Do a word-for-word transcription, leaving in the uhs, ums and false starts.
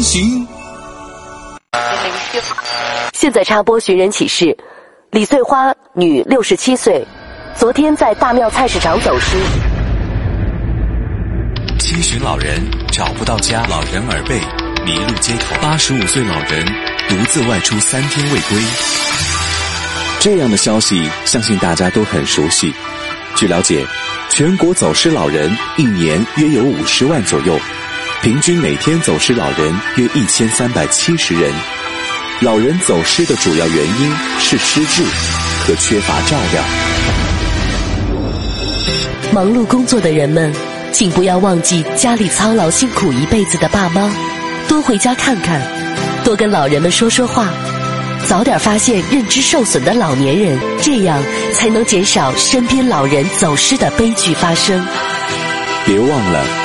行。 现在插播寻人启事：李穗花，女，六十七岁，昨天在大庙菜市场走失。 七旬老人找不到家，老人耳背，迷路街头。八十五岁老人独自外出三天未归。 这样的消息，相信大家都很熟悉。据了解，全国走失老人一年约有五十万左右，平均每天走失老人约一千三百七十人。老人走失的主要原因是失智和缺乏照料。 忙碌工作的人们，请不要忘记家里操劳辛苦一辈子的爸妈，多回家看看，多跟老人们说说话，早点发现认知受损的老年人，这样才能减少身边老人走失的悲剧发生。 别忘了